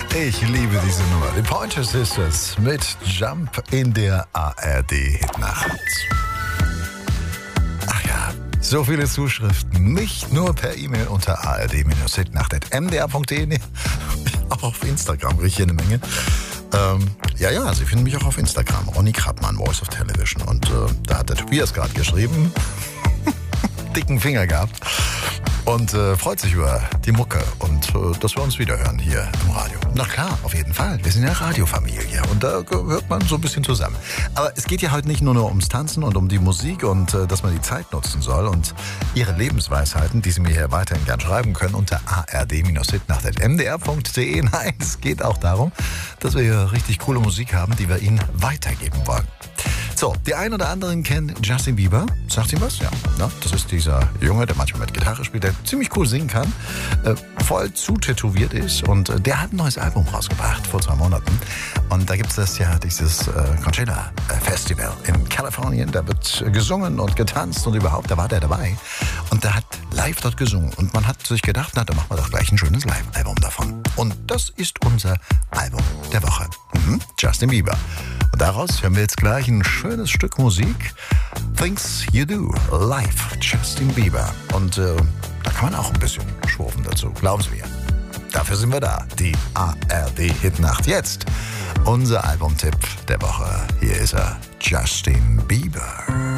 Ich liebe diese Nummer. Die Pointer Sisters mit Jump in der ARD-Hitnacht. Ach ja, so viele Zuschriften. Nicht nur per E-Mail unter ard-hitnacht@mdr.de. Nee, auch auf Instagram kriege ich hier eine Menge. Ja, Sie finden mich auch auf Instagram. Ronny Krattmann, Voice of Television. Und da hat der Tobias gerade geschrieben. Dicken Finger gehabt. Und freut sich über die Mucke und dass wir uns wiederhören hier im Radio. Na klar, auf jeden Fall. Wir sind ja Radiofamilie und da gehört man so ein bisschen zusammen. Aber es geht ja heute nicht nur ums Tanzen und um die Musik und dass man die Zeit nutzen soll und Ihre Lebensweisheiten, die Sie mir hier weiterhin gern schreiben können, unter ard-hitnacht@mdr.de. Nein, es geht auch darum, dass wir hier richtig coole Musik haben, die wir Ihnen weitergeben wollen. So, die einen oder anderen kennen Justin Bieber. Sagt ihm was? Ja. Na, das ist dieser Junge, der manchmal mit Gitarre spielt, der ziemlich cool singen kann, voll zutätowiert ist und der hat ein neues Album rausgebracht vor 2 Monaten. Und da gibt es dieses Coachella Festival in Kalifornien. Da wird gesungen und getanzt und überhaupt, da war der dabei. Und der hat live dort gesungen. Und man hat sich gedacht, na, da machen wir doch gleich ein schönes Live-Album davon. Und das ist unser Album der Woche. Justin Bieber. Und daraus hören wir jetzt gleich ein schönes Stück Musik. Things You Do, live, Justin Bieber. Und da kann man auch ein bisschen schwurbeln dazu, glauben Sie mir. Dafür sind wir da, die ARD-Hitnacht. Jetzt unser Albumtipp der Woche. Hier ist er, Justin Bieber.